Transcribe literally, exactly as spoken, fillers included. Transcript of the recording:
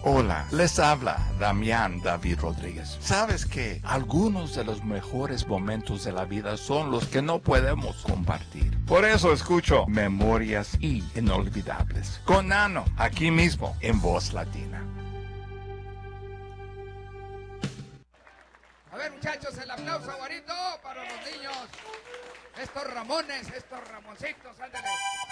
Hola, les habla Damián David Rodríguez. ¿Sabes que algunos de los mejores momentos de la vida son los que no podemos compartir? Por eso escucho Memorias Inolvidables con Nano, aquí mismo en Voz Latina. A ver, muchachos, el aplauso, Guarito, para los niños. Estos Ramones, estos Ramoncitos, ándale.